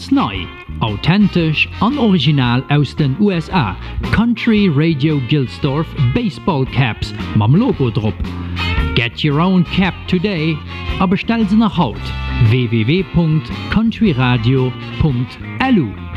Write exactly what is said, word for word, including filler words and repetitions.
Ganz neu, authentisch und original aus den U S A. Country Radio Gilsdorf Baseball Caps mam Logo drauf. Get your own cap today, aber bestell sie nach Haut. w w w punkt countryradio punkt l u